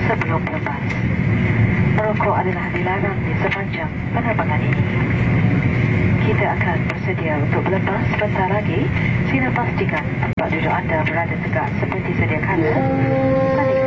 sebelum lepas. Merokok adalah dilarang di sepanjang penerbangan ini. Kita akan bersedia untuk berlepas sebentar lagi. Sila pastikan tempat duduk anda berada tegak seperti sedia kala.